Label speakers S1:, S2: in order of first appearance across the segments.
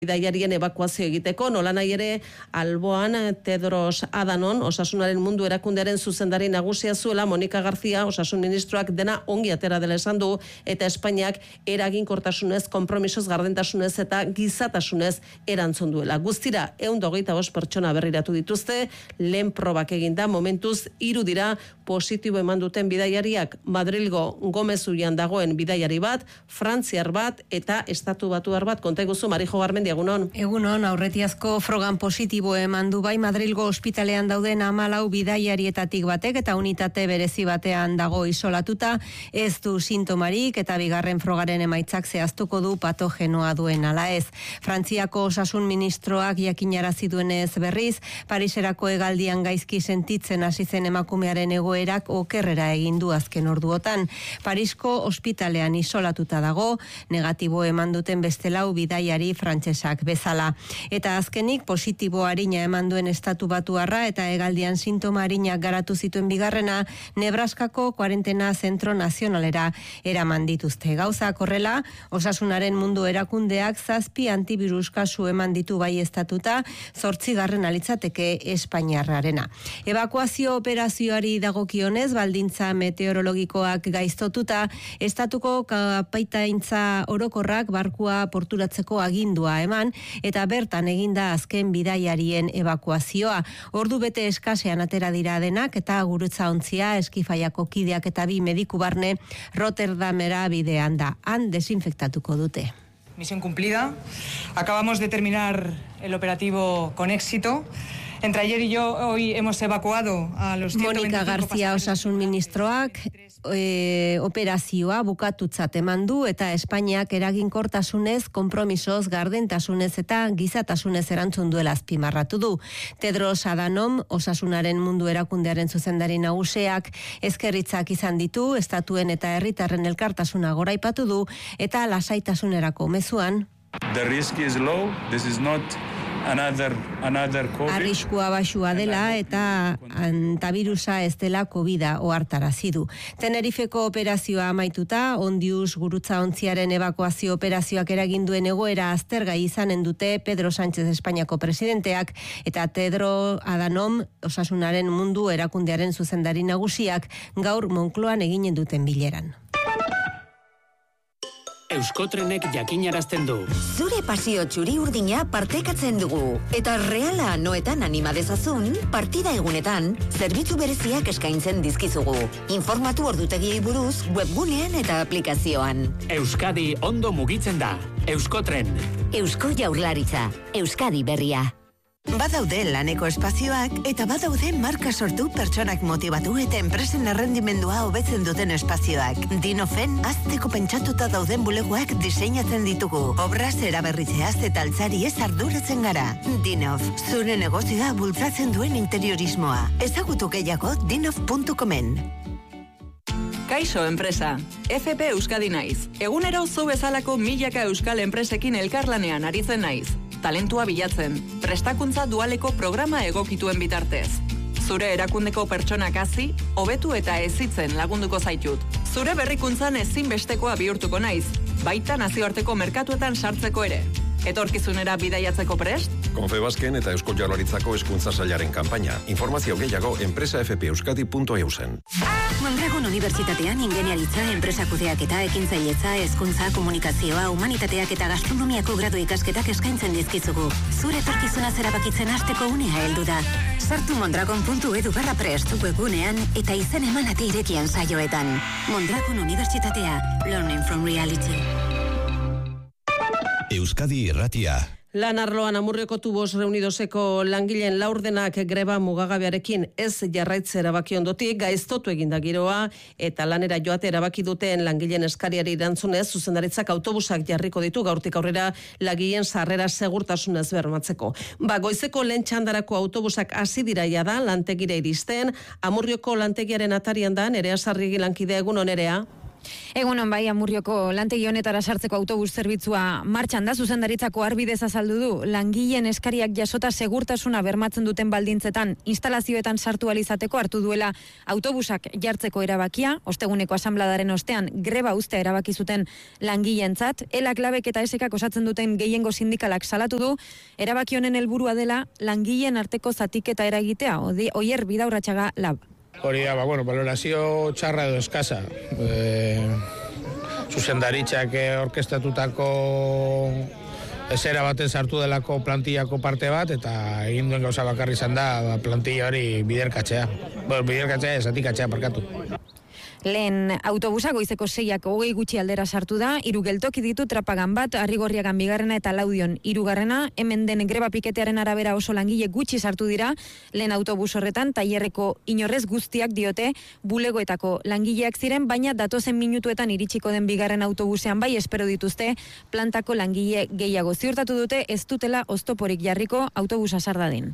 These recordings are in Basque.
S1: bidaiarien ebakuazio egiteko, nolanahi ere alboan Tedros Adhanom Osasunaren mundu erakundearen zuzendari nagusia zuela, Monika García Osasun ministroak dena ongi atera dela esan du, eta Espainiak eraginkortasunez, konpromisoz, gardentasunez eta gizatasunez erantzun duela. Guztira 125 pertsona berriratu dituzte, lehen probak eginda, momentuz 3 dira positibo eman duten bidaiariak, Madrilgo Gomezuian dagoen bidaiari bat, Frantziar bat eta Estatu Batuar bat. Konta iguzu, Marijo Garmendi, egunon.
S2: Egunon, aurretiazko frogan positibo eman du bai Madrilgo ospitalean dauden 14 bidaiarietatik batek eta unitate berezi batean dago isolatuta, ez du sintomarik eta bigarren frogaren emaitzak zehaztuko du patogenoa duen ala ez. Frantziako osasun ministroak jakinarazi duenez berriz, Pariserako hegaldian gaizki sentitzen hasi zen emakumearen egoerak okerrera egin du azken orduotan. Parisko ospitalean isolatuta dago, negatibo eman duten beste 4 bidaiari frantsesak bezala. Eta azkenik positibo arina eman duen Estatu Batuarra eta hegaldian sintoma arinak garatu zituen bigarrena Nebraskako kuarentena zentro nazionalera eraman dituzte. Gauza korrela, Osasunaren mundu erakundeak 7 antivirus kasu eman ditu bai estatuta, 8. alitzateke Espainiarrarena. Ebakuazio operazioari dagokionez, baldintza meteorologikoak gaiztotuta, estatuko kapitaintza orokorrak barkua porturatzeko agindua eman, eta bertan eginda azken bidaiarien ebakuazioa. Ordu bete eskasean atera dira denak eta gurutza ontzia Eskifaiako kideak eta 2 mediku barne Rotterdamera bidean da. Han desinfektatuko dute.
S3: Misión cumplida. Acabamos de terminar el operativo con éxito. Entre ayer y yo hoy hemos evacuado a los 125
S2: Monika García Osasun ministroak operazioa bukatutzat eman du eta Espainiak eraginkortasunez, konpromisoz, gardentasunez eta gizatasunez erantzun duela azpimarratu du. Tedros Adhanom Osasunaren mundu erakundearen zuzendari nagusiak eskerritzak izan ditu, estatuen eta herritarren elkartasuna goraipatu du eta lasaitasunerako mezuan.
S4: The risk is low. This is not another COVID.
S2: Arriskua baxua dela eta antavirusa ez dela COVID-a ohartarazi du. Tenerifeko operazioa amaituta, Ondius gurutza ontziaren ebakuazio operazioak eragin duen egoera aztergai izanen dute Pedro Sánchez Espainiako presidenteak eta Tedros Adhanom Osasunaren mundu erakundearen zuzendari nagusiak gaur Moncloan eginen duten bileran.
S5: Euskotrenek jakinarazten du.
S6: Zure pasio txuri urdina partekatzen dugu. Eta reala noetan anima dezazun, partida egunetan, zerbitzu bereziak eskaintzen dizkizugu. Informatu ordutegiei buruz, webgunean eta aplikazioan.
S5: Euskadi ondo mugitzen da. Euskotren.
S6: Eusko Jaurlaritza. Euskadi berria. Badaude laneko espazioak eta badaude marka sortu pertsonak motibatu eta enpresen errendimendua hobetzen duten espazioak. Dinofen azteko pentsatuta dauden bulegoak diseinatzen ditugu. Obraz eraberritzeaz eta altzari ez arduratzen gara. Dinof, zure negozioa bultzatzen duen interiorismoa. Ezagutu gehiago dinof.comen.
S7: Kaixo enpresa, FP Euskadi naiz. Egunero zu bezalako milaka euskal enpresekin elkarlanean aritzen naiz. Talentua bilatzen, prestakuntza dualeko programa egokituen bitartez. Zure erakundeko pertsonak hazi, hobetu eta hezitzen lagunduko zaitut. Zure berrikuntzan ezinbestekoa bihurtuko naiz, baita nazioarteko merkatuetan sartzeko ere. Etorkizunera bidaiatzeko prest?
S8: Confebasken eta Eusko Jaurlaritzako hezkuntza sailaren kanpaina. Informazio gehiago enpresafpeuskadi.eusen.
S6: Mondragon Unibertsitatean ingeniaritza, enpresa kudeaketa, ekintzailetza, hezkuntza, komunikazioa, humanitateak eta gastronomiako gradu ikasketak eskaintzen dizkizugu. Zure etorkizuna zerabakitzen hasteko unea heldu da. Sartu mondragon.edu/prest webgunean eta izen emanate irekian saioetan. Mondragon Unibertsitatea. Learning from reality.
S9: Euskadi Irratia.
S1: Lan arloan Amurrioko Tubos Reunidoseko langileen laurdenak greba mugagabearekin ez jarraitze erabaki ondotik gaiztotu eginda giroa eta lanera joate erabaki duten langileen eskariari erantzunez zuzendaritzak autobusak jarriko ditu gaurtik aurrera langileen sarrera segurtasunez bermatzeko. Goizeko lehen txandarako autobusak hasi dira jada lantegira iristen, Amurrioko lantegiaren atarian da Nerea Sarriegi lankidea, egun onerea.
S9: Egunon bai, Amurrioko lantegi honetara sartzeko autobus zerbitzua martxan da, zuzendaritzako arbidez azaldu du, langileen eskariak jasota segurtasuna bermatzen duten baldintzetan instalazioetan sartu alizateko hartu duela autobusak jartzeko erabakia, osteguneko asanbladaren ostean greba uztea erabaki zuten langileentzat, elak labek eta esekak osatzen duten gehiengo sindikalak salatu du, erabaki honen helburua dela langileen arteko zatiketa eragitea, Oier Bidaurratxaga lab.
S10: Hori da, valorazio txarra edo eskasa. Zuzendaritzak orkestatutako esera baten sartu delako plantillako parte bat, eta egin duen gauza bakarri izan da plantilla hori biderkatzea. Biderkatzea, esatikatzea parkatu.
S9: Lehen autobusa goizeko 6ak 20 gutxi aldera sartu da, 3 geltoki ditu Trapagan bat, Arrigorriagan bigarrena eta Laudion 3. Hemen den greba piketearen arabera oso langile gutxi sartu dira, lehen autobus horretan tailerreko inorrez guztiak diote bulegoetako langileak ziren, baina datozen minutuetan iritsiko den bigarren autobusean bai espero dituzte plantako langile gehiago. Ziurtatu dute ez dutela oztoporik jarriko autobusa sardadin.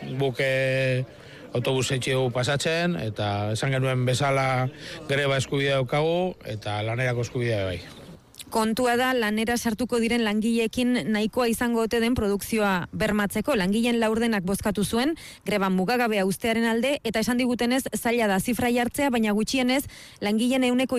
S10: Buke autobus etxio pasatzen, eta esan genuen bezala greba eskubidea daukagu, eta lanerako eskubidea bai.
S9: Kontua da, lanera sartuko diren langileekin nahikoa izango ote den produkzioa bermatzeko. Langileen laurdenak bozkatu zuen, greban mugagabea uztearen alde, eta esan digutenez zaila da zifra jartzea, baina gutxienez, langileen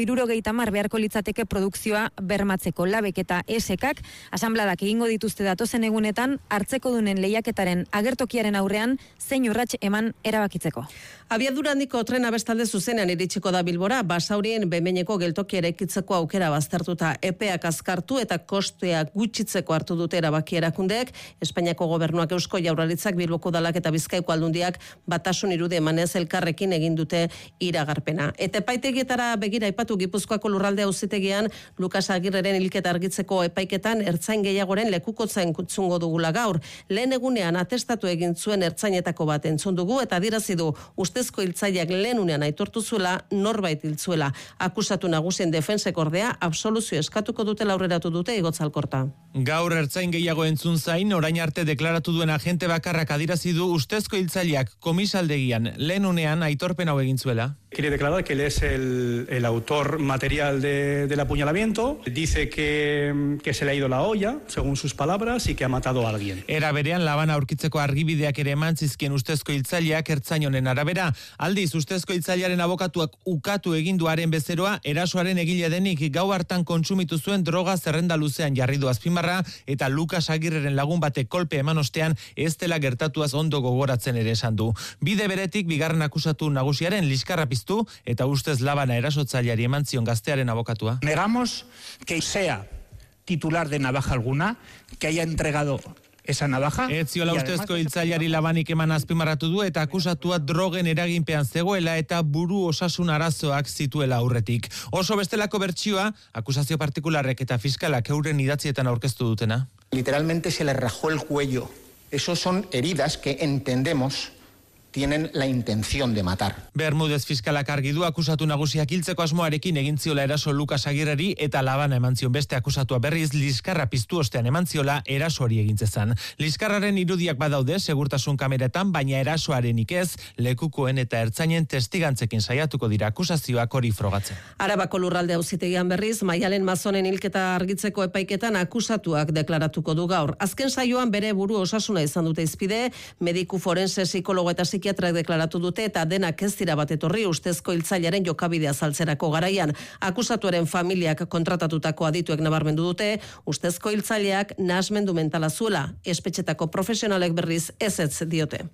S9: 170 beharko litzateke produkzioa bermatzeko. Labek eta esekak, asanbladak egingo dituzte datozen egunetan, hartzeko dunen lehiaketaren agertokiaren aurrean, zein urrats eman erabakitzeko.
S1: Abiadura handiko trena bestalde zuzenean iritsiko da Bilbora, Basaurien bemeneko geltoki eraikitzeko aukera baztertuta, epeak azkartu eta kosteak gutxitzeko hartu dute erabaki erakundeek. Espainiako gobernuak, Eusko Jaurlaritzak, Bilboko Udalak eta Bizkaiko Aldundiak batasun irude emanez elkarrekin egin dute iragarpena. Eta epaitegietara begira aipatu Gipuzkoako lurralde auzitegian Lukas Agirreren hilketa argitzeko epaiketan ertzain gehiagoren lekukotzen kutzungo dugula gaur. Lehen egunean atestatu egin zuen ertzainetako bat entzun dugu eta adierazi du ustezko hiltzaileak lehenunean aitortu zuela norbait hiltzuela. Akusatu nagusien defensek ordea absoluzio eskatuko dute aurreratu dute Igotzalkorta.
S11: Gaur ertzain gehiago entzun zain, orain arte deklaratu duen agente bakarrak adierazi du ustezko hiltzaileak komisaldegian lehenunean aitorpen hau egin zuela.
S12: Quiere declarar que él es el autor material del apuñalamiento. Dice que se le ha ido la olla, según sus palabras, y que ha matado a alguien.
S11: Era berean labana aurkitzeko argibideak ere eman zizkien ustezko hiltzaileak ertzain honen arabera. Aldiz, ustezko hiltzailearen abokatuak ukatu eginduaren bezeroa, erasoaren egile denik gau hartan kontsumitu zuen droga zerrenda luzean jarri du azpimarra, eta Lukas Agirreren lagun batek kolpe eman ostean ez dela gertatuaz ondo gogoratzen ere esan du. Bide beretik, bigarren akusatu nagusiaren liskarra piztu eta ustez labana erasotzaileari eman zion gaztearen abokatua.
S13: Negamos que sea titular de navaja alguna, que haya entregado esa navaja.
S11: Ez ziola ustezko hiltzaileari labanik eman azpimarratu du eta akusatua drogen eraginpean zegoela eta buru osasun arazoak zituela aurretik. Oso bestelako bertsioa, akusazio partikularrek eta fiskalak euren idatzietan aurkeztu dutena.
S14: Literalmente se le rajó el cuello. Esos son heridas que entendemos tienen la intención de matar.
S11: Bermudez fiskalak argi du akusatu nagusiak hiltzeko asmoarekin egin ziola eraso Lukas Agirreri eta labana eman zion beste akusatua berriz liskarra piztu ostean eman ziola eraso hori egintzezan. Liskarraren irudiak badaude segurtasun kameretan, baina erasoarenik ez, lekukoen eta ertzainen testigantzekin saiatuko dira akusazioak hori frogatzen.
S1: Arabako lurralde auzitegian berriz, Maialen Mazonen hilketa argitzeko epaiketan akusatuak deklaratuko du gaur. Azken saioan bere buru osasuna izan dute izpide, mediku forense, psikologo eta psikiatrak deklaratu dute eta denak ez dira bat etorri ustezko hiltzailearen jokabidea azaltzerako garaian. Akusatuaren familiak kontratatutako adituek nabarmendu dute, ustezko hiltzaileak nahasmendu mentala zuela, espetxetako profesionalek berriz ezetz diote.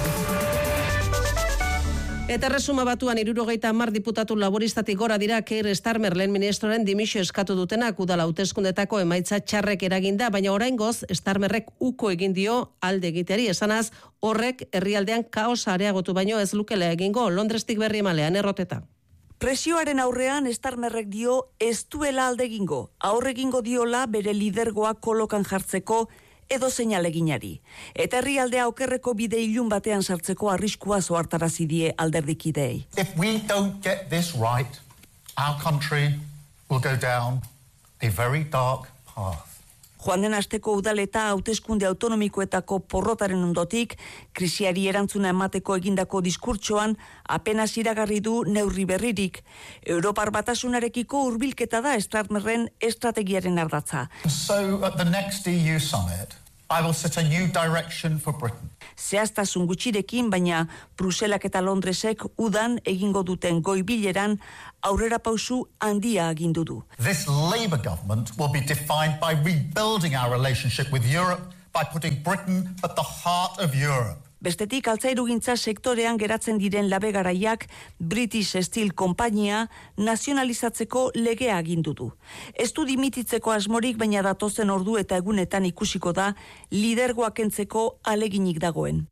S1: Eta Erresuma Batuan 70 diputatu laboristatik gora dira Keir Starmer lehen ministroren dimisio eskatu dutenak udal hauteskundetako emaitza txarrek eraginda, baina oraingoz Starmerrek uko egin dio alde egiteari, esanaz horrek herrialdean kaosa areagotu baino ez lukela egingo. Londrestik berri emalean erroteta.
S15: Presioaren aurrean Starmerrek dio ez duela alde egingo, aurre egingo diola bere lidergoa kolokan jartzeko edo seinaleginari. Eta herrialdea okerreko bide ilun batean sartzeko arriskua zohartarazi die alderdikideei.
S16: If we don't get this right, our country will go down a very dark path.
S15: Joan den asteko udaleta hauteskunde autonomikoetako porrotaren ondotik, krisiari erantzuna emateko egindako diskurtsoan apenas iragarri du neurri berririk. Europar Batasunarekiko hurbilketa da Starmerren estrategiaren ardatza.
S16: So at the next EU summit, I will set a new direction for Britain.
S15: Zehaztasun gutxirekin, baina Bruselak eta Londresek udan egingo duten goi-bileran aurrera pausu handia agindu du.
S16: This Labour government will be defined by rebuilding our relationship with Europe by putting Britain at the heart of Europe.
S15: Bestetik, altzairugintza sektorean geratzen diren labegaraiak British Steel konpainia nazionalizatzeko legea agindu du. Ez du dimititzeko asmorik, baina datozen ordu eta egunetan ikusiko da lidergoa kentzeko aleginik dagoen.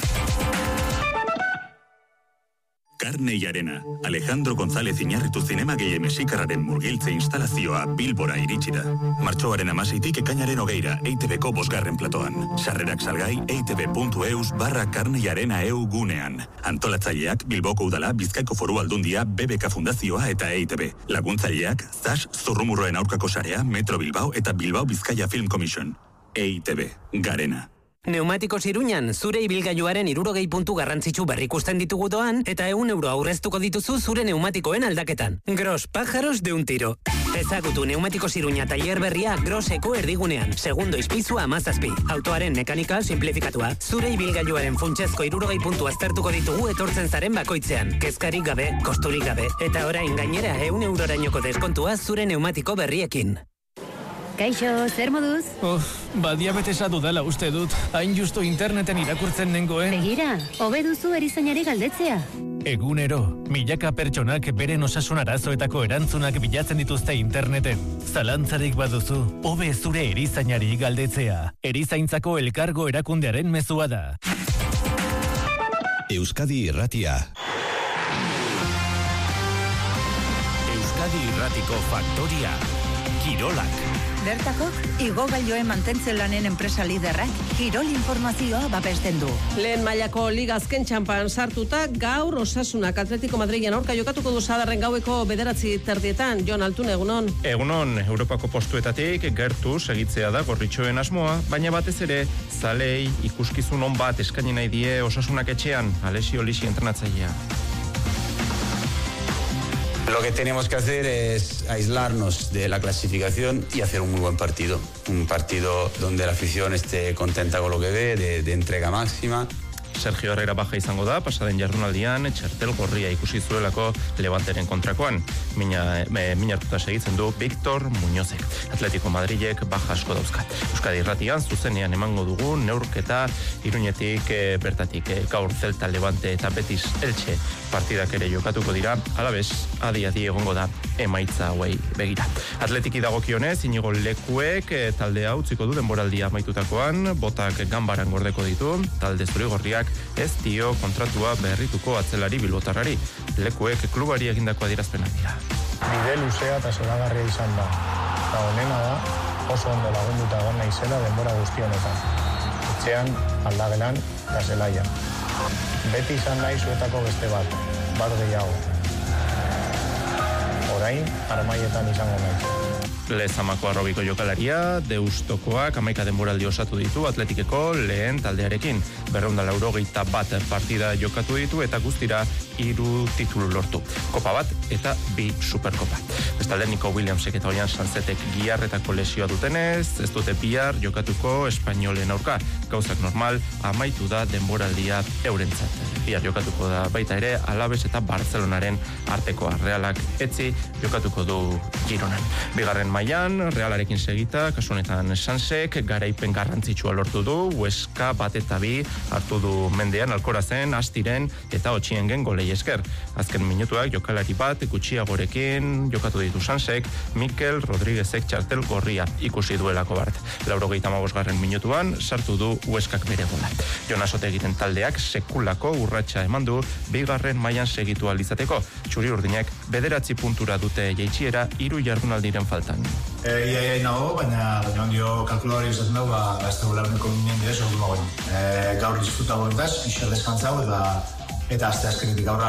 S17: Carne y Arena. Alejandro González Iñárritu zinemagile mexikarraren murgiltze instalazioa Bilbora iritsi da. Martxoaren 16tik ekainaren 20ra EITBko 5. platoan. Sarrerak salgai eitb.eus/Carne y Arena EU gunean. Antolatzaileak Bilboko Udala, Bizkaiko Foru Aldundia, BBK Fundazioa eta EITB. Laguntzaileak ZAS, Zurrumurroen aurkako sarea, Metro Bilbao eta Bilbao Bizkaia Film Commission. EITB. Garena.
S18: Neumatikos Iruñan, zure ibilgailuaren 60 puntu garrantzitsu berrikusten ditugu doan, eta 100 euro aurreztuko dituzu zure neumatikoen aldaketan. Gros pájaros de un tiro. Ezagutu Neumatikos Iruña tailer berria Groseko erdigunean. Segundo izpizua 17. Autoaren mekanika simplifikatua. Zure ibilgailuaren funtsezko 60 puntu aztertuko ditugu etortzen zaren bakoitzean. Kezkarik gabe, kosturik gabe. Eta orain gainera 100 eurorainoko deskontua zure neumatiko berriekin.
S19: Kaixo, zer moduz?
S20: Diabetesa dudala uste dut. Hain justu interneten irakurtzen nengoen.
S19: Begira, hobe duzu erizainari galdetzea.
S20: Egunero, milaka pertsonak beren osasun arazoetako erantzunak bilatzen dituzte interneten. Zalantzarik baduzu, hobe zure erizainari galdetzea. Erizaintzako elkargo erakundearen mezua da.
S21: Euskadi Irratia.
S22: Euskadi Irratiko Faktoria. Kirolak.
S23: Bertakok, igogailoen mantentze lanen enpresa liderrak kirol informazioa babesten du.
S1: Lehen mailako liga azken txampan sartuta, gaur Osasunak Atletico Madrilen aurka jokatuko du Sadarren gaueko 9:30 Jon Altuna, egunon.
S24: Egunon, Europako postuetatik gertu segitzea da Gorritxoen asmoa, baina batez ere zalei ikuskizun on bat eskaini nahi die Osasunak etxean, Alessio Lixi entrenatzailea.
S25: Lo que tenemos que hacer es aislarnos de la clasificación y hacer un muy buen partido. Un partido donde la afición esté contenta con lo que ve, de entrega máxima.
S24: Sergio Herrera baja izango da, pasaden jardunaldian, txartel gorria ikusi zuelako Levanteren kontrakoan. Minartuta segitzen du Victor Muñozek. Atletico Madrilek baja asko dauzkat. Euskadi Irratian zuzenean emango dugu neurketa Iruñetik bertatik. Gaur Celta, Levante eta Betis Elche partidak ere jokatuko dira. Alabez, adi egongo da emaitza hauei begira. Atletiki dagokionez, Inigo Lekuek taldea utziko du denboraldia amaitutakoan, botak ganbaran gordeko ditu, talde zurigorriak ez dio kontratua berrituko atzelari bilbotarrari. Lekuek klubari egindako adierazpenak dira.
S10: Bide luzea eta zoragarria izan da. Eta honena da, oso ondo lagunduta egon naizela denbora guzti honetan. Etxean, aldagelan eta zelaian. Beti izan nahi zuetako beste bat gehiago. Orain, armaietan izango nahi.
S24: Lezamako arrobiko jokalaria, Deustokoak 11 denboraldi osatu ditu Atletikeko lehen taldearekin. 281 partida jokatu ditu eta guztira 3 titulu lortu. Kopa bat eta 2 superkopa. Bestalde Nico Williamsek eta Oian Sanzetek giharretako lesioa dutenez, ez dute bihar jokatuko espainolen aurka. Gauzak normal, amaitu da denboraldia eurentzat. Bihar jokatuko da baita ere Alaves eta Barcelonaren artekoa. Realak etzi jokatuko du Gironan. Bigarren mailan, Realarekin segita, kasu honetan Sansek garaipen garrantzitsua lortu du, Huesca 1-2 hartu du mendean Alcorazen, Astiren eta Otxiengen golei esker. Azken minutuak jokalari bat gutxiagorekin jokatu ditu Sansek, Mikel Rodríguezek txartel gorria ikusi duelako bart. 95. minutuan sartu du Huescak bere gola. Jonas Otegiten taldeak sekulako urratsa eman du bigarren mailan segitu alizateko. Txuri urdinek 9 puntura dute jaitsiera 3 jardunaldiren faltan.
S26: Nago, baina ondio kalkuladori izaten dugu, ez dugu laguneko ginen direz, gaur disfruta gorentaz, iso deskantzau, eta azte azkenetik gaur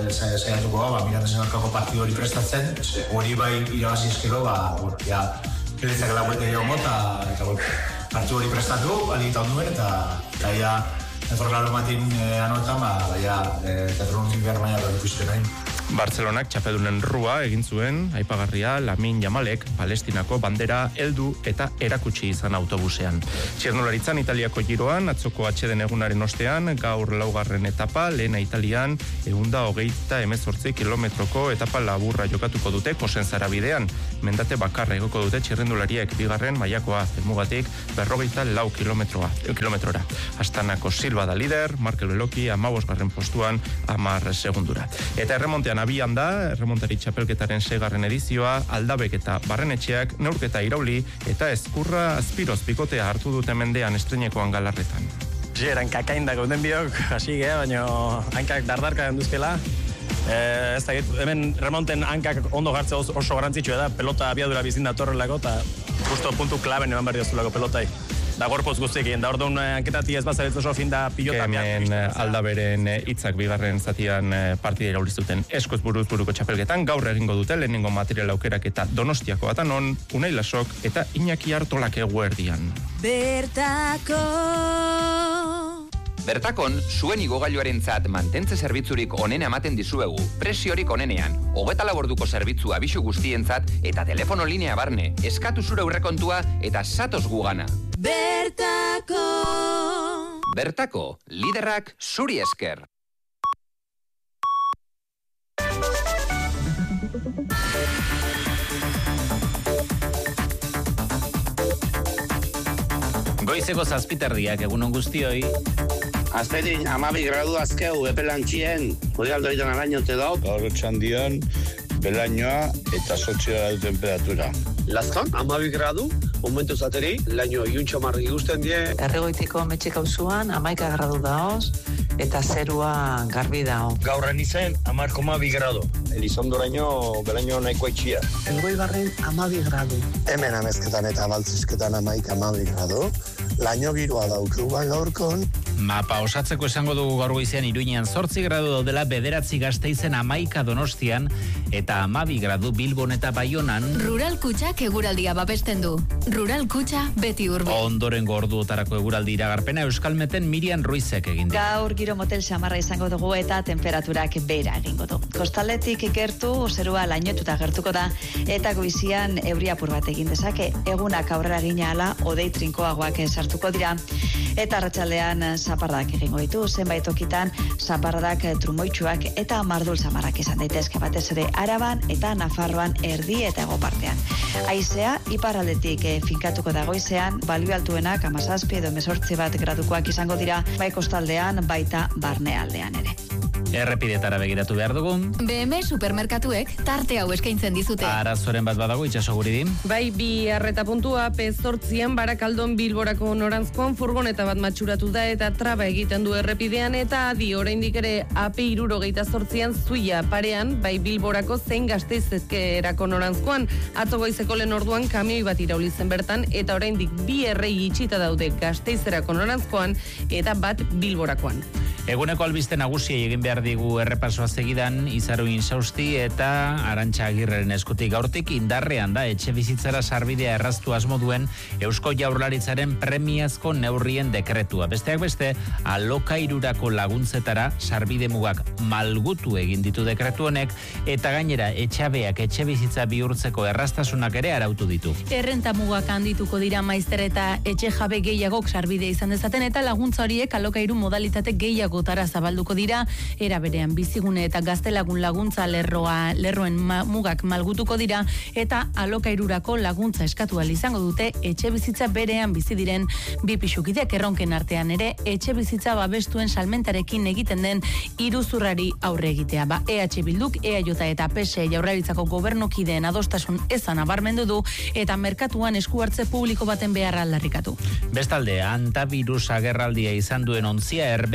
S26: saiatuko, miraten zenarkako partidu hori prestatzen, hori bai irabazi eskero, Gelitzak laguete gehiago eta partzu hori prestatu, alikita onduen, eta ja, etorrela matin anoetan, teatronuntik behar baina da ikusten nahi.
S24: Bartzelonak txapedunen rua egin zuen, aipagarria Lamin Jamalek Palestinako bandera heldu eta erakutsi izan autobusean. Txirnolaritzan Italiako giroan, atzoko atxeden egunaren ostean, gaur laugarren etapa, lehena Italian, 128 kilometroko etapa laburra jokatuko dute Kosenzara bidean. Mendate bakarra egoko dute txirrendulariek bigarren mailakoa, helmugatik 44 kilometrora. Astanako Silva da lider, Markel Beloki 15. postuan 10 segundura. Eta erremontean abian da, erremontari txapelketaren 6. edizioa, Aldabek eta Barrenetxeak neurketa irauli eta Ezkurra Azpiroz bikotea hartu dute mendean estrenekoan Galarretan.
S2: Eran kakaindak gauden biok, hasi baina hankak dardarka duzkela. Ez da, hemen remonten hankak ondo jartze oso garrantzitsua da, pelota abiadura bizin datorrelako, eta justo puntu klaben eman behar diozulako pelotai. Da gorpoz guztiekin, da orduan anketati ez bazaretz oso fin da pilota
S24: hemen Aldaberen hitzak bigarren zatian partida iraulizuten eskoz buruko txapelketan, gaur egingo dute lehenengo material aukerak eta Donostiako Atanon, Unai Lasok eta Iñaki Artolak eguerdian.
S3: Bertakon, zuen igogailuarentzat mantentze zerbitzurik onena ematen dizuegu, presiorik onenean, 24 orduko zerbitzua abisu guztientzat eta telefono linea barne, eskatu zure aurrekontua eta satoz gugana. Bertako, liderrak zuri esker.
S4: Goizeko 7:00 egunon guztioi.
S5: Azperin, 12 gradu azkeu, epelantxien, hori aldoitan araño te dau.
S7: Gaur txandian, belainoa eta 8 gradu temperatura.
S5: Lazkan, 12 gradu, momentu zateri, laino iuntxo marri guztien die.
S21: Erregoitiko metxik auzuan, 11 gradu daoz, eta zerua garbi dao.
S5: Gaurren izen, 10,2 gradu. Elizondoraino, belaino nahiko itxia.
S21: Elgoibarren, 12 gradu.
S7: Hemen amezketan eta baltzizketan 11,2 gradu. Laino giroa daukuban gaurkon.
S4: Mapa osatzeko esango dugu gaur goizean Iruinean 8 gradu daudela, 9 Gasteizen, 11 Donostian eta 12 gradu Bilbon eta Baionan.
S27: Rural Kutxak eguraldia babesten du. Rural Kutxa beti urbi.
S4: Ondorengo orduotarako eguraldi iragarpena Euskalmeten Miriam Ruizek egin du.
S28: Gaur giro motel samarra izango dugu eta temperaturak behera egingo du. Kostaldetik ikertu, zerua lainotuta gertuko da eta goizian euri apur bat egin dezake. Egunak aurrera gina ala, hodei trinkoagoak sartuko dira eta arratsaldean zaparradak egingo ditu, zenbait tokitan zaparradak trumoitsuak eta mardul samarrak izan daitezke, batez ere Araban eta Nafarroan erdi eta hego partean. Haizea iparraldetik finkatuko da goizean, balio altuenak 17 edo 18 gradukoak izango dira, bai kostaldean baita barnealdean ere.
S4: Errepidetara begiratu behar dugun.
S27: BM supermerkatuek tarte hau eskaintzen dizute.
S4: Arazoren bat badago, itxaso guridin.
S1: Bai, bi arreta puntua, P8an Barakaldon Bilborako norantzkoan furgoneta bat matxuratu da eta traba egiten du errepidean eta adi oraindik ere AP78an Zuia parean, bai Bilborako zein Gasteizerako norantzkoan. Atzo goizeko lehen orduan kamioi bat irauli zen bertan eta oraindik bi errei itxita daude Gasteizerako norantzkoan eta bat Bilborakoan.
S4: Eguneko albiste nagusiei egin behar digu errepasoa segidan, Izaru Insausti eta Arantxa Agirreren eskutik. Gaurtik indarrean da etxe bizitzara sarbidea erraztu asmo duen Eusko Jaurlaritzaren premiazko neurrien dekretua. Besteak beste, alokairurako laguntzetara sarbide mugak malgutu egin ditu dekretu honek eta gainera etxabeak etxe bizitza bihurtzeko erraztasunak ere arautu ditu.
S27: Errenta mugak handituko dira maizter eta etxe jabe gehiagok sarbide izan dezaten eta laguntza horiek alokairu modalitate gehiagotara zabalduko dira, era berean bizigune eta gaztelagun laguntza lerroen mugak malgutuko dira eta alokairurako laguntza eskatu ahal izango dute etxe bizitza berean bizi diren bi pisukideak. Erronken artean ere etxe bizitza babestuen salmentarekin egiten den iruzurrari aurre egitea. EH Bilduk, EAJ eta PSE Jaurlaritzako gobernukideen adostasun eza nabarmendu du eta merkatuan esku hartze publiko baten beharra aldarrikatu.
S4: Bestalde, antavirus agerraldia izan duen ontzia herbereetara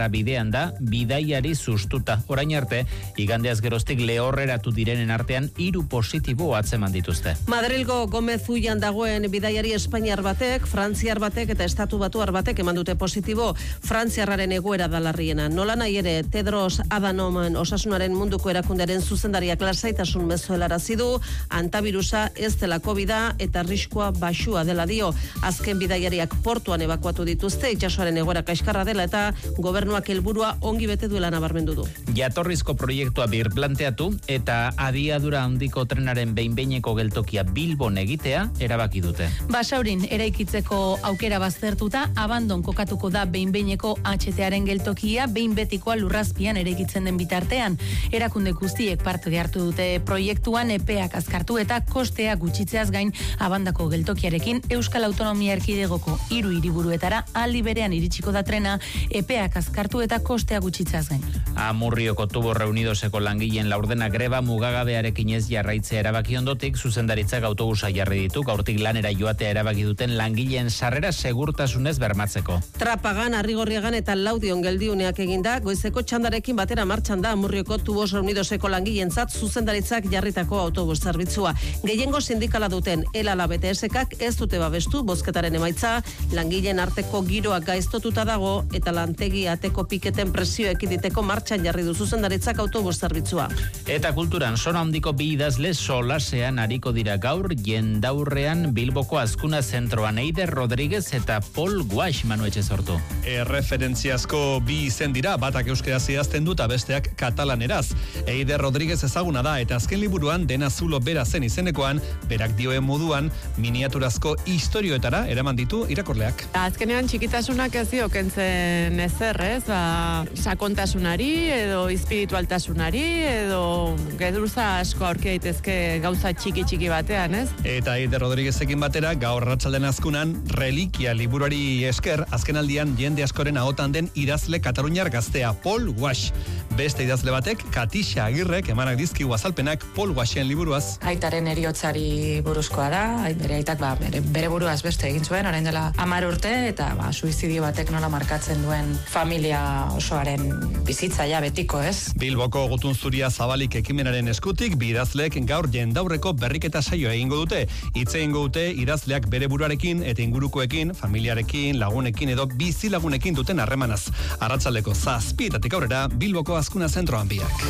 S4: Bergara bidean da, bidaiari sustuta. Orain arte, igandeaz geroztik lehorreratu direnen artean 3 positibo atzeman dituzte.
S1: Madrilgo Gomez Ullan dagoen bidaiari Espainiar batek, Frantziar batek eta Estatu Batuar batek eman dute positibo. Frantziarraren egoera da larriena. Nola nahi ere, Tedros Adhanom Osasunaren munduko erakundearen zuzendariak lasaitasun mezuelarazi du, antabirusa ez dela COVID-a eta arriskua baxua dela dio. Azken bidaiariak portuan ebakuatu dituzte, itsasoaren egoera kaxkarra dela eta gobernuak helburua ongi bete duela nabarmendu du.
S4: Jatorrizko proiektua birplanteatu eta abiadura handiko trenaren behin-behineko geltokia Bilbon egitea erabaki dute.
S27: Basaurin eraikitzeko aukera baztertuta, abandon kokatuko da behin-behineko HTaren geltokia behin betikoa lurrazpian eraikitzen den bitartean. Erakunde guztiek parte hartu dute proiektuan, epeak azkartu eta kostea gutxitzeaz gain abandako geltokiarekin Euskal Autonomia Erkidegoko 3 hiriburuetara aldi berean iritsiko da trena, epeak azkartu eta kostea gutxitzeaz gain.
S4: Amurrioko Tubo Reunidoseko langileen laurdena greba mugagabearekin ez jarraitzea erabaki ondotik, zuzendaritzak autobusa jarri ditu, gaurtik lanera joatea erabaki duten langileen sarrera segurtasunez bermatzeko.
S1: Trapagan, Arrigorriagan eta Laudion geldiuneak eginda, goizeko txandarekin batera martxan da Amurrioko Tubo Reunidoseko langileentzat zuzendaritzak jarritako autobus zerbitzua. Gehiengo sindikala duten ELA BTS-kak ez dute babestu bozketaren emaitza, langileen arteko giroak gaiztotuta dago eta lantegi ateko piketen presio ekiditeko martxan jarri du zuzendaritzak autobus zerbitzua.
S4: Eta kulturan, zona handiko 2 idazle solasean ariko dira gaur, jendaurrean Bilboko Azkuna Zentroan Eider Rodríguez eta Paul Guax Manu Etxezortu.
S6: Referentziazko 2 izen dira, batak euskaraz idazten dut, besteak katalaneraz. Eider Rodríguez ezaguna da eta azken liburuan Dena Zulo bera zen izenekoan, berak dioen moduan, miniaturazko istorioetara eraman ditu irakorleak.
S8: Azkenean txikitasunak ez dio kentzen ezer, ez? Sakontasunari edo espiritualtasunari edo gedruza asko aurki daitezke gauza txiki batean, ez?
S6: Eta Eider Rodríguezekin batera gaur arratsaldean Azkunan Reliquia liburuari esker azkenaldian jende askoren ahotan den idazle kataluniar gaztea Paul Guax. Beste idazle batek Katixa Agirrek emanak dizkigu azalpenak Paul Guaxen liburuaz.
S9: Aitaren heriotzari buruzkoa da, bere aitak bere buruaz beste egin zuen, orain dela 10 urte eta suizidio batek nola markatzen duen familia osoaren bizitza ja betiko, ez?
S6: Bilboko Gutun Zuria Zabalik ekimenaren eskutik idazleek gaur jendaurreko berriketa saioa egingo dute. Hitz egingo dute idazleak bere buruarekin eta ingurukoekin, familiarekin, lagunekin edo bizilagunekin duten harremanaz. Arratsaldeko 7:00 aurrera Bilboko Azkuna Zentroan biak.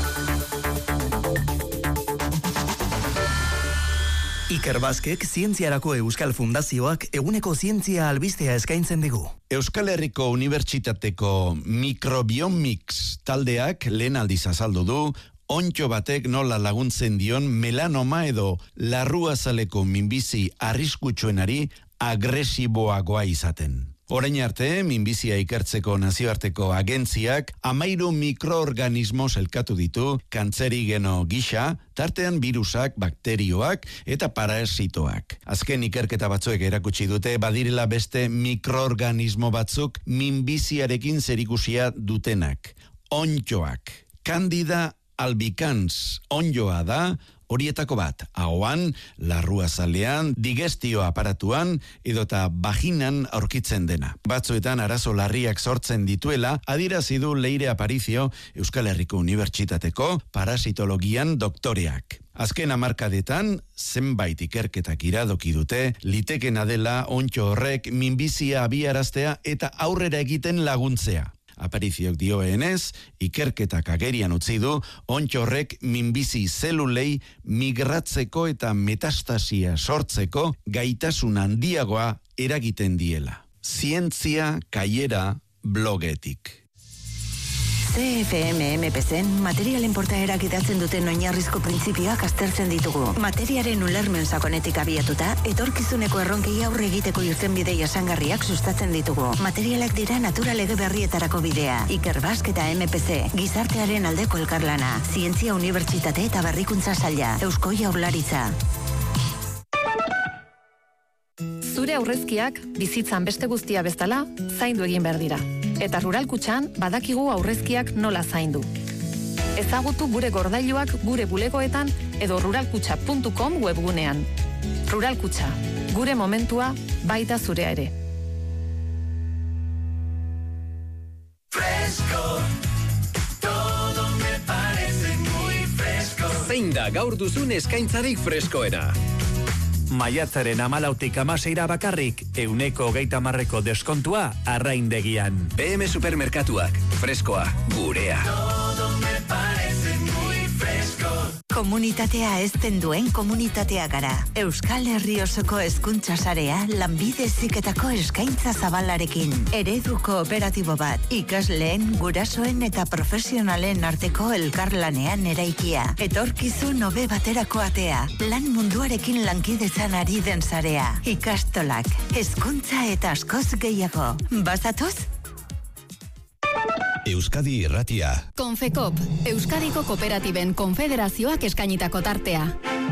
S11: Iker Baskek Zientziarako Euskal Fundazioak eguneko zientzia albistea eskaintzen digu.
S12: Euskal Herriko Unibertsitateko Microbiomics taldeak lehen aldiz azaldu du ontxo batek nola laguntzen dion melanoma edo larruazaleko minbizi arriskutsuenari agresiboagoa izaten. Orain arte, minbizia ikertzeko nazioarteko agentziak 13 mikroorganismo elkatu ditu kantzerigeno gisa, tartean virusak, bakterioak eta parasitoak. Azken ikerketa batzuek erakutsi dute badirela beste mikroorganismo batzuk minbiziarekin zerikusia dutenak. Ontxoak. Candida albicans onddoa da, horietako bat, ahoan, larruazalean, digestio aparatuan edota vaginan aurkitzen dena. Batzuetan arazo larriak sortzen dituela, adierazi du Leire Aparicio, Euskal Herriko Unibertsitateko parasitologian doktoreak. Azken hamarkadetan, zenbait ikerketak iradoki dute, litekena dela ontxo horrek minbizia abiaraztea eta aurrera egiten laguntzea. Apariziok dioenez, ikerketak agerian utzi du, ontxo horrek minbizi zelulei migratzeko eta metastasia sortzeko gaitasun handiagoa eragiten diela. Zientzia kaiera blogetik.
S13: CFM MPCen materialen portaerak idatzen duten oinarrizko printzipioak aztertzen ditugu. Materiaren ulermen sakonetik abiatuta, etorkizuneko erronkei aurre egiteko irtenbide jasangarriak sustatzen ditugu. Materialak dira natura lege berrietarako bidea. Iker Bask eta MPC, gizartearen aldeko elkarlana, Zientzia Unibertsitate eta Berrikuntza Saila, Eusko Jaurlaritza.
S14: Zure aurrezkiak bizitzan beste guztia bezala zaindu egin behar dira. Eta Rural Kutxan badakigu aurrezkiak nola zaindu. Ezagutu gure gordailuak gure bulegoetan edo ruralkutxa.com webgunean. Rural Kutxa, gure momentua baita zurea ere.
S15: eta gaur duzun eskaintzarik freskoena. Maiatzaren 14 16 bakarrik, 20% deskontua arraindegian. PM Supermerkatuak, freskoa, gurea.
S13: Komunitatea ezten duen komunitatea gara. Euskal Herri osoko hezkuntza sarea lanbide heziketako eskaintza zabalarekin. Eredu kooperatibo bat, ikasleen, gurasoen eta profesionalen arteko elkarlanean eraikia. Etorkizun hobe baterako atea. Lan munduarekin lankidetzan ari den sarea. Ikastolak, hezkuntza eta askoz gehiago. Bazatoz?
S16: Euskadi Irratia.
S14: Konfekop, Euskadiko Kooperatiben Konfederazioak eskainitako tartea.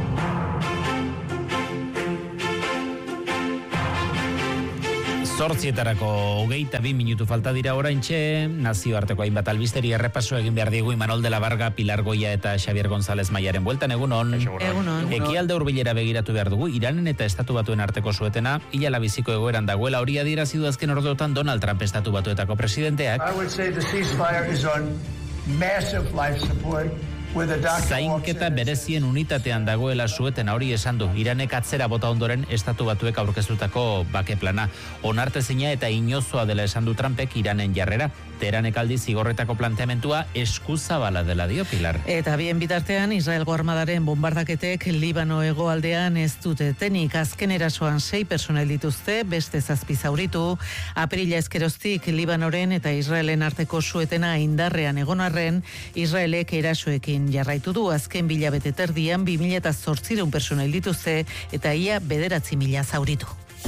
S4: Zortzietarako 22 minutu falta dira oraintxe, nazioarteko hainbat albisteri errepaso egin behar digu Imanol de la Varga, Pilar Goia eta Xavier González Maiaren bueltan, egunon.
S8: Egunon.
S4: Ekialde hurbilera begiratu behar dugu, Iranen eta Estatu Batuen arteko suetena, hilala biziko egoeran dagoela, hori adierazi azken orduotan Donald Trump Estatu Batuetako presidenteak.
S17: I would say the ceasefire is on massive life support.
S4: Zainketa berezien unitatean dagoela suetena, hori esan du. Iranek atzera bota ondoren Estatu Batuek aurkeztutako bake plana. Onartezina eta inozoa dela esan du Trumpek Iranen jarrera. Teheranek aldiz zigorretako planteamentua eskuzabala dela dio, Pilar.
S18: Eta bien bitartean Israelgo armadaren bombardaketek Libano hegoaldean ez dute tenik. Azken erasoan 6 pertsona dituzte, beste 7 zauritu. Aprila ezkeroztik Libanoren eta Israelen arteko suetena indarrean egon arren, Israelek erasoekin jarraitu du. Azken bilabete terdian 2800 pertsona dituzte eta ia 9.000 zauritu.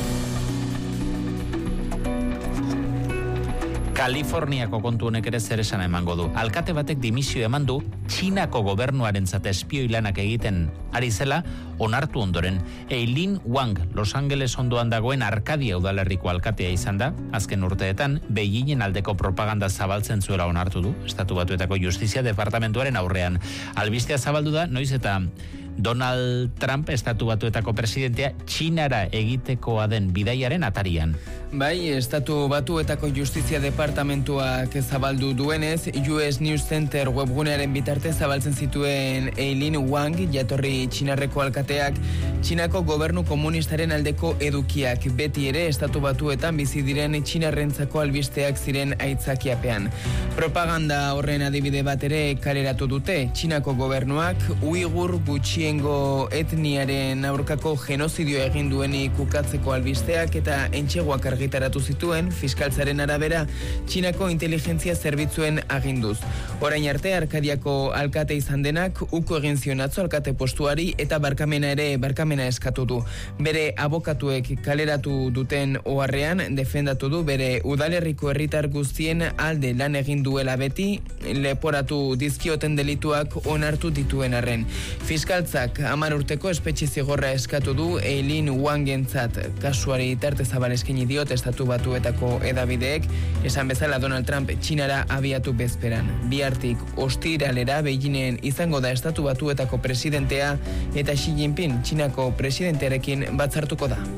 S4: Kaliforniako kontu honek ere zer esan emango du. Alkate batek dimisio eman du, Txinako gobernuarentzat espioi lanak egiten ari zela, onartu ondoren. Eileen Wang, Los Angeles ondoan dagoen Arkadia udalerriko alkatea izan da, azken urteetan, Beijingen aldeko propaganda zabaltzen zuela onartu du, Estatu Batuetako Justizia Departamentuaren aurrean. Albistea zabaldu da, noiz eta Donald Trump, Estatu Batuetako presidentea, Txinara egitekoa den bidaiaren atarian.
S19: Bai, Estatu Batuetako Justizia Departamentuak zabaldu duenez, US News Center webgunearen bitarte zabaltzen zituen Eileen Wang, jatorri txinarreko alkateak, Txinako gobernu komunistaren aldeko edukiak, beti ere Estatu Batuetan bizi diren txinarrentzako albisteak ziren aitzakiapean. Propaganda horren adibide bat ere kaleratu dute, Txinako gobernuak Uigur gutxiengo etniaren aurkako genozidio egin duenik ukatzeko albisteak eta entxeguak argitaratu zituen, fiskaltzaren arabera, Txinako inteligentzia zerbitzuen aginduz. Orain arte, Arkadiako alkate izan denak, uko egin zion atzo alkate postuari eta barkamena eskatu du. Bere abokatuek kaleratu duten oharrean, defendatu du bere udalerriko herritar guztien alde lan egin duela beti, leporatu dizkioten delituak onartu dituen arren. Fiskaltzak 10 urteko espetxe zigorra eskatu du Eileen Wangentzat, kasuari tarte zabal eskaini diot Estatu Batuetako edabideek, esan bezala Donald Trump Txinara abiatu bezperan. Bihartik ostiralera Beijingen izango da Estatu Batuetako presidentea eta Xi Jinping Txinako presidentearekin batzartuko da.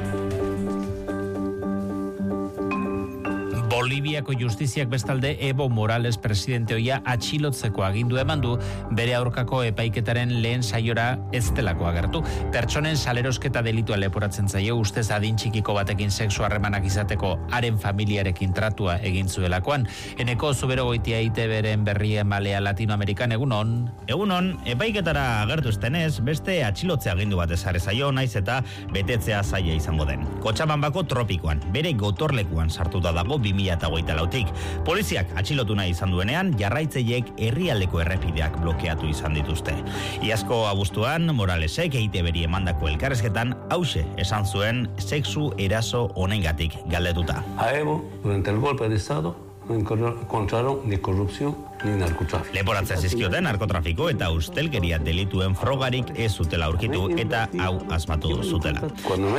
S4: Boliviako justiziak bestalde Evo Morales presidente hoia atxilotzeko agindu eman du, bere aurkako epaiketaren lehen saiora ez delako agertu. Pertsonen salerosketa delitua leporatzen zaio ustez adin txikiko batekin sexu harremanak izateko haren familiarekin tratua egin zuelakoan. Eneko Zubero Goitia ITBren berri emalea Latinoamerikan, egunon.
S20: Egunon, epaiketara agertu estenez, beste atxilotze agindu bat ezarri zaio, naiz eta betetzea zaila izango den. Kotxabanbako tropikoan, bere gotorlekuan sartuta dago 2024tik. Poliziak atxilotu nahi izan duenean, jarraitzaileek herrialdeko errepideak blokeatu izan dituzte. Iazko abuztuan, Moralesek EITBri emandako elkarrezketan hauxe esan zuen sexu eraso honengatik galdetuta.
S22: A Evo, durante el golpe de Estado, no encontraron ni corrupción ni narcotráfico.
S20: Leporatzea zizkioten narkotrafiko eta ustelkeria delituen frogarik ez zutela aurkitu eta hau asmatu zutela.
S22: Cuando no hay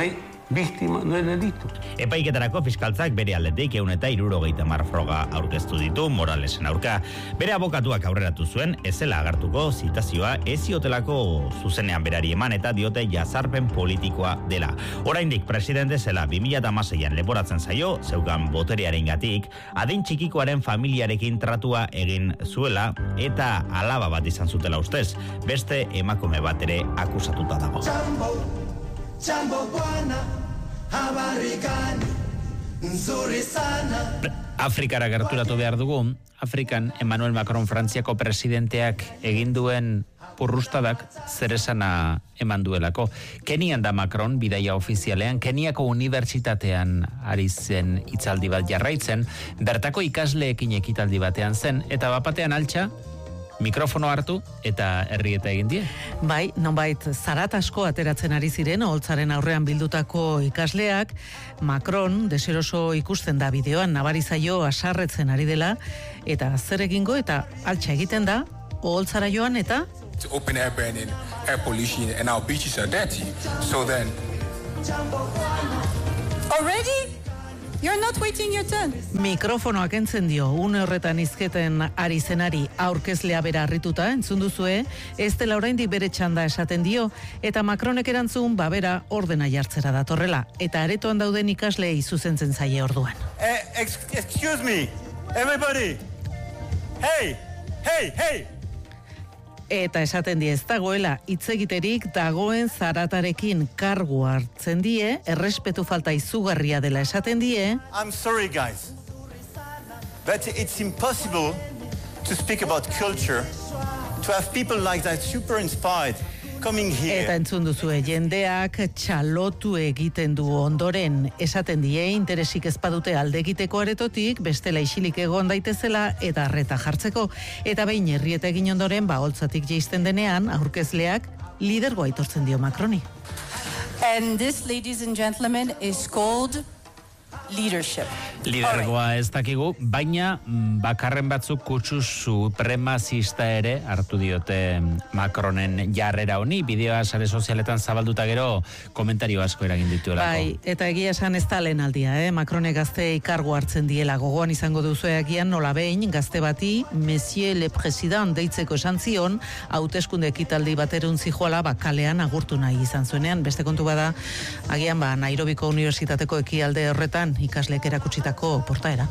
S22: víctima del delito.
S20: Epaiketarako fiskaltzak bere aldetik 170 froga aurkeztu ditu Moralesen aurka. Bere abokatuak aurreratu zuen, ez zela agertuko zitazioa ez ziotelako zuzenean berari eman eta diote jazarpen politikoa dela. Oraindik presidente zela 2016an leporatzen zaio, zeukan boterearengatik, adin txikikoaren familiarekin tratua egin zuela eta alaba bat izan zutela ustez. Beste emakume bat ere akusatuta dago.
S2: Jambo bwana, habarikani, nzuri sana.
S4: Afrikara gerturatu behar dugu. Afrikan Emmanuel Macron Frantziako presidenteak egin duen purrustadak zeresana eman duelako. Kenian da Macron bidaia ofizialean, Keniako unibertsitatean ari zen hitzaldi bat jarraitzen, bertako ikasleekin ekitaldi batean zen, eta bapatean altxa, mikrofono hartu eta herrieta egin die.
S18: Bai, nonbait zarat asko ateratzen ari ziren oholtzaren aurrean bildutako ikasleak, Macron deseroso ikusten da bideoan, nabari zaio asarretzen ari dela, eta zer egingo eta altxa egiten da, oholtzara joan eta
S3: to open air burning, air pollution, and our beaches are dirty. So then
S10: already? You're not waiting your turn.
S18: Mikrofonoak entzen dio, une horretan izketen ari zenari aurkezlea bera harrituta, entzun duzue, ez dela oraindik bere txanda esaten dio, eta Macronek erantzun, bera ordena jartzera datorrela, eta aretoan dauden ikasleei zuzentzen zaie orduan.
S16: Excuse me, everybody. Hey.
S18: Eta esaten die ez dagoela hitzegiterik dagoen zaratarekin kargu hartzen die, errespetu falta izugarria dela esaten die.
S16: I'm sorry guys, but it's impossible to speak about culture, to have people like that super inspired coming here.
S18: Eta entzun duzue, jendeak txalotu egiten du ondoren, esaten die interesik ez badute alde egiteko aretotik, bestela isilik egon daitezela eta arreta jartzeko. Eta behin herrieta egin ondoren, holtzatik jeisten denean, aurkezleak lidergoa aitortzen dio Macroni.
S10: And this, ladies and gentlemen, is called leadership.
S4: Lidergoa ez dakigu, baina bakarren batzuk kutsu supremazista ere hartu diote Macronen jarrera honi, bideoa sare sozialetan zabalduta gero komentario asko eragin dituelako.
S18: Bai, eta egia esan ez da lehen aldia, Macronek gazteei kargu hartzen diela, gogoan izango duzu egian nola behin, gazte bati, Monsieur le Président deitzeko esan zion, hauteskunde ekitaldi baterun zijoala, kalean agurtu nahi izan zuenean, beste kontu bada, agian Nairobiko Unibertsitateko ekialde horretan, ikaslek erakutsitako portaera.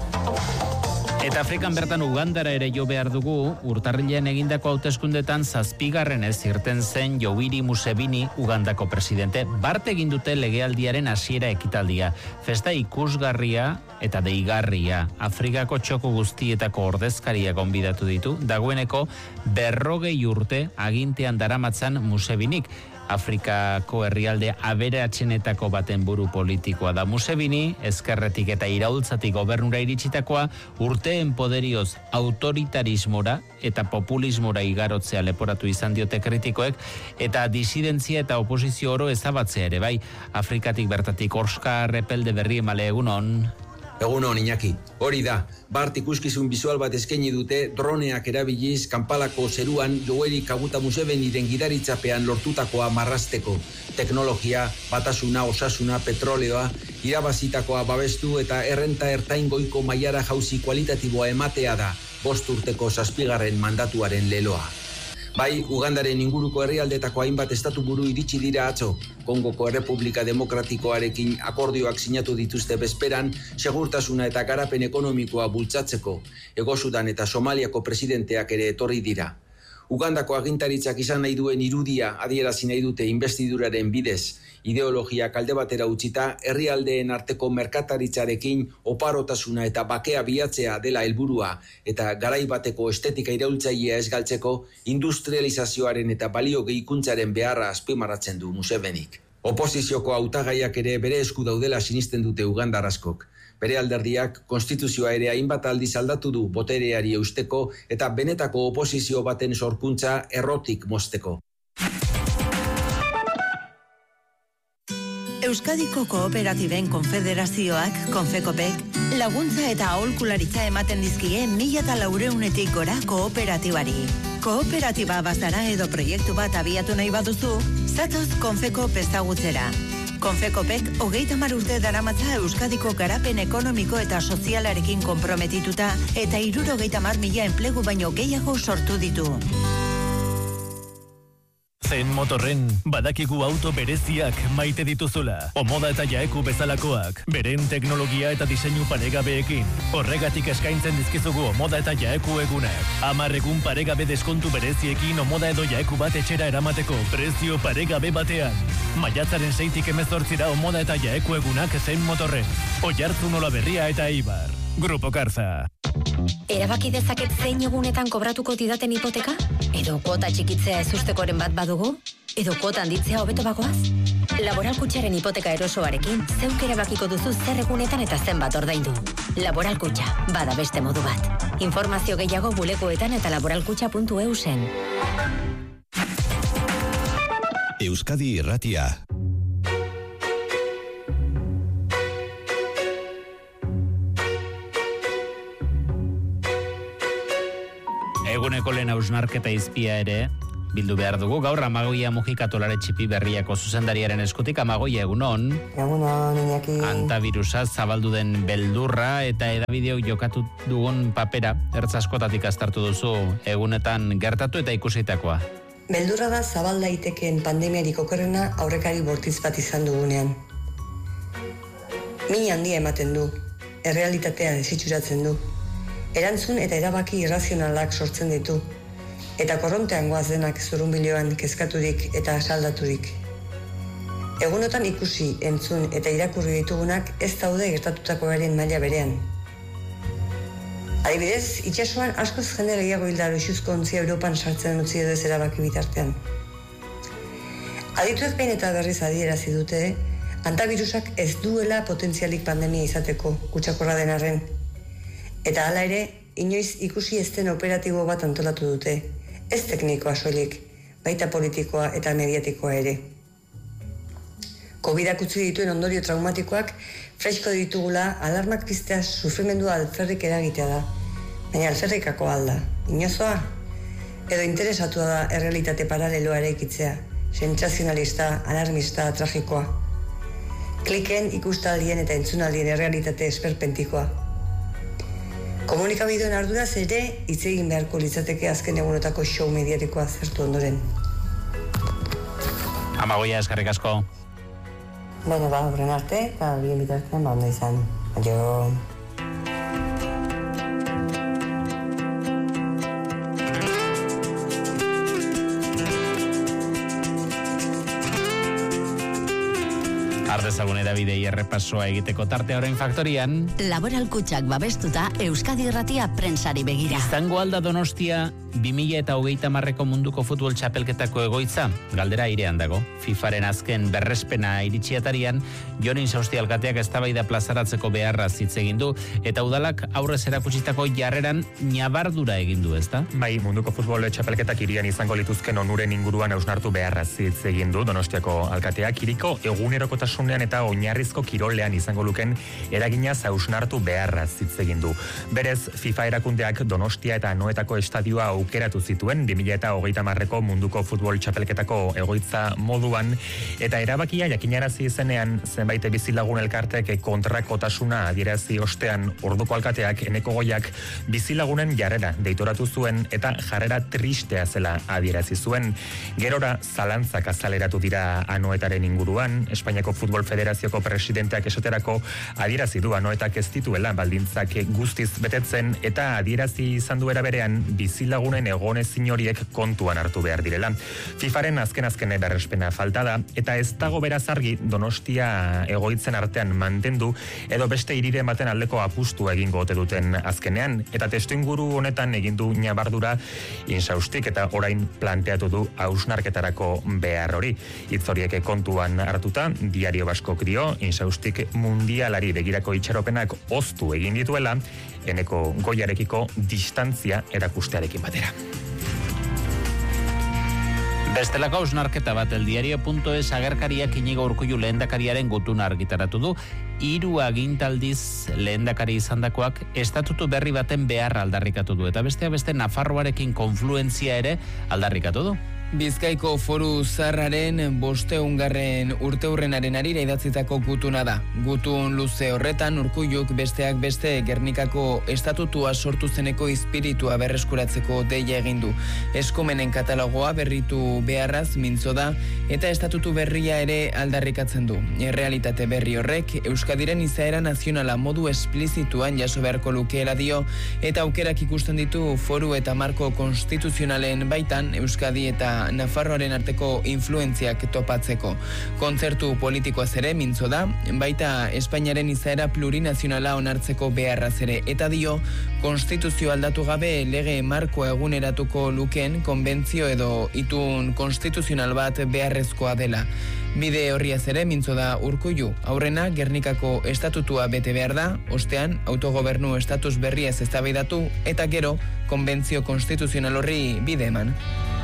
S4: Eta Afrikan bertan Ugandara ere jo behar dugu, urtarrilean egindako hauteskundetan 7. irten zen Yoweri Museveni Ugandako presidente. Bart egin dute legealdiaren hasiera ekitaldia. Festa ikusgarria eta deigarria. Afrikako txoko guztietako ordezkariak gonbidatu ditu, dagoeneko 40 urte agintean daramatzan Musevenik. Afrikako herrialde aberatsenetako baten buru politikoa da Museveni, ezkerretik eta iraultzatik gobernura iritsitakoa, urteen poderioz autoritarismora eta populismora igarotzea leporatu izan diote kritikoek, eta disidentzia eta oposizio oro ezabatzea ere bai. Afrikatik bertatik Oscar Repelde berri emale egunon.
S23: Egunon, Iñaki. Hori da, Bart ikuskizun bizual bat eskaini dute droneak erabiliz Kanpalako zeruan Yoweri Kaguta Museveniren gidaritzapean lortutakoa marrasteko. Teknologia, batasuna, osasuna, petroleoa, irabazitakoa babestu eta errenta ertaingoiko mailara jauzi kualitatiboa ematea da 5 urteko 7. mandatuaren leloa. Bai, Ugandaren inguruko herrialdetako hainbat estatu buru iritsi dira atzo. Kongoko Errepublika Demokratikoarekin akordioak sinatu dituzte bezperan, segurtasuna eta garapen ekonomikoa bultzatzeko. Hego Sudan eta Somaliako presidenteak ere etorri dira. Ugandako agintaritzak izan nahi duen irudia adierazi nahi dute investiduraren bidez. Ideologiak alde batera utzita, herrialdeen arteko merkataritzarekin oparotasuna eta bakea bilatzea dela helburua eta garai bateko estetika iraultzailea ez galtzeko industrializazioaren eta balio gehikuntzaren beharra azpimarratzen du Musevenik. Oposizioko hautagaiak ere bere esku daudela sinisten dute ugandar askok. Bere alderdiak konstituzioa ere hainbat aldiz aldatu du botereari eusteko eta benetako oposizio baten sorkuntza errotik mozteko.
S13: Euskadiko Kooperatiben Konfederazioak, Konfekopek, laguntza eta aholkularitza ematen dizkie 1.400-etik gora kooperatibari. Kooperatiba bazara edo proiektu bat abiatu nahi baduzu, zatoz Konfekop ezagutzera. Konfekopek 30 urte daramatza Euskadiko garapen ekonomiko eta sozialarekin konprometituta eta 70.000 enplegu baino gehiago sortu ditu.
S5: Zen Motorren, badakigu auto bereziak maite dituzula. Omoda eta Jaeku bezalakoak, beren teknologia eta diseinu paregabeekin. Horregatik eskaintzen dizkizugu Omoda eta Jaeku egunak. 10 egun paregabe deskontu bereziekin Omoda edo Jaeku bat etxera eramateko prezio paregabe batean. Maiatzaren 6tik 18 Omoda eta Jaeku egunak Zen Motorren. Oiartzun Olaberria eta Eibar. Grupo Karza.
S7: Erabaki dezaket zein egunetan kobratuko didaten hipoteka? Edo kuota txikitzea ezustekoren bat badugu? Edo kuota handitzea hobeto bagoaz? Laboral Kutxaren hipoteka erosoarekin, zeuk erabakiko duzu zer egunetan eta zenbat ordaindu. Laboral Kutxa, bada beste modu bat. Informazio gehiago bulegoetan eta laboralkutxa.eusen.
S21: Euskadi Irratia.
S4: Eguneko lehen hausnarketa izpia ere bildu behar dugu. Gaur Amagoia Mujika Tolare Txipi Berriako zuzendariaren eskutik. Amagoia, egunon.
S24: Egunon, Iñaki.
S4: Antavirusa zabaldu den beldurra eta edabideok jokatu dugun papera ertz askotatik aztertu duzu egunetan gertatu eta ikusitakoa.
S24: Beldurra da zabal daitekeen pandemiarik okerrena aurrekari bortitz bat izan dugunean. Min handia ematen du, errealitatea desitxuratzen du. Erantzun eta erabaki irrazionalak sortzen ditu, eta korrontean goaz denak zurrunbiloan kezkaturik eta asaldaturik. Egunotan ikusi, entzun eta irakurri ditugunak ez daude gertatutakoaren maila berean. Adibidez, itsasoan askoz jende gehiago hildaro isuzko ontzia Europan sartzen utzi edo ez erabaki bitartean. Adituek behin eta berriz adierazi dute, antavirusak ez duela potentzialik pandemia izateko, kutsakorra den arren. Eta hala ere, inoiz ikusi ez den operatibo bat antolatu dute. Ez teknikoa soilik, baita politikoa eta mediatikoa ere. Covidak utzi dituen ondorio traumatikoak fresko ditugula alarmak piztea sufrimendua alferrik eragitea da. Baina alferrikako alda, inozoa? Edo interesatua da errealitate paraleloa eraikitzea, sentsazionalista, alarmista, tragikoa. Kliken, ikustaldien eta entzunaldien errealitate esperpentikoa. Komunikabideen arduraz ere hitz egin beharko litzateke azken egunotako show mediatikoa zertu ondoren.
S4: Amagoia, eskerrik asko.
S24: Bueno, horren arte, eta bien bitartean, ondo izan. Adio.
S4: Ardezagun edabidei errepasoa egiteko tarte orain faktorian.
S7: Laboral Kutxak babestuta Euskadi Irratia prentsari begira.
S4: Izango alda Donostia 2030ko munduko futbol txapelketako egoitza? Galdera airean dago. FIFaren azken berrespena iritsiatarian, Jon Insausti alkateak eztabaida plazaratzeko beharra hitz egin du eta udalak aurrez erakutsitako jarreran ñabardura egin du, ezta?
S25: Bai, munduko futbol txapelketak hirian izango lituzken onuren inguruan hausnartu beharra hitz egin du Donostiako alkateak hiriko egunerokotasunean eta oinarrizko kirolean izango luken eraginaz hausnartu beharra hitz egin du. Berez, FIFA erakundeak Donostia eta Anoetako estadioa aukeratu zituen 2030ko munduko futbol txapelketako egoitza moduan eta erabakia jakinarazi izenean zenbait bizilagun elkartek kontrakotasuna adierazi ostean orduko alkateak Eneko Goiak bizilagunen jarrera deitoratu zuen eta jarrera tristea zela adierazi zuen. Gerora zalantzak azaleratu dira Anoetaren inguruan. Espainiako Futbol Federazioko presidenteak esaterako adierazi du Anoetak ez dituela baldintzak guztiz betetzen eta adierazi izan duera berean bizilagunen egonezin horiek kontuan hartu behar direla. FIFaren azken berrespena falta da eta ez dago beraz argi Donostia egoitzen artean mantendu edo beste hiriren baten aldeko apustua egingo ote duten azkenean eta testuinguru honetan egin du ñabardura Insaustik eta orain planteatu du hausnarketarako behar hori. Hitz horiek kontuan hartuta, Diario Baskok dio Insaustik mundialari begirako itxaropenak oztu egin dituela Eneko Goiarekiko distantzia erakustearekin batera.
S4: Bestelako hausnarketa bat, eldiario.es agerkariak Inigo Urkullu lehendakariaren gutuna argitaratu du. 3 agintaldiz lehendakari izandakoak estatutu berri baten beharra aldarrikatu du. Eta beste Nafarroarekin konfluentzia ere aldarrikatu du.
S19: Bizkaiko Foru Zaharraren 500. urteurrenaren arira idatzitako gutuna da. Gutun luze horretan Urkulluk besteak beste Gernikako estatutua sortu zeneko espiritua berreskuratzeko deia egin du. Eskumenen katalogoa berritu beharraz mintzo da eta estatutu berria ere aldarrikatzen du. Errealitate berri horrek Euskadiren izaera nazionala modu esplizituan jaso beharko lukeela dio eta aukerak ikusten ditu foru eta marko konstituzionalen baitan Euskadi eta Nafarroaren arteko influentziak topatzeko. Kontzertu politikoaz ere mintzo da, baita Espainiaren izaera plurinazionala onartzeko beharraz ere, eta dio, konstituzio aldatu gabe lege markoa eguneratuko luken konbentzio edo itun konstituzional bat beharrezkoa dela. Bide horriaz ere mintzo da Urkullu, aurrena Gernikako estatutua bete behar da, ostean autogobernu estatus berriaz eztabaidatu eta gero konbentzio konstituzional horri bide eman.